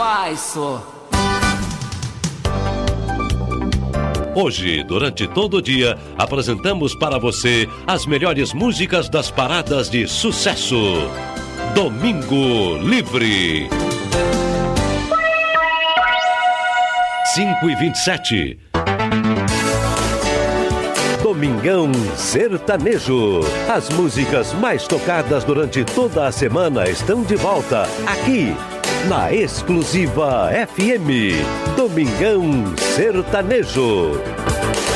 Uai, só. Hoje, durante todo o dia, apresentamos para você as melhores músicas das paradas de sucesso. Domingo Livre. 5h27. Domingão Sertanejo. As músicas mais tocadas durante toda a semana estão de volta aqui na Exclusiva FM. Domingão Sertanejo.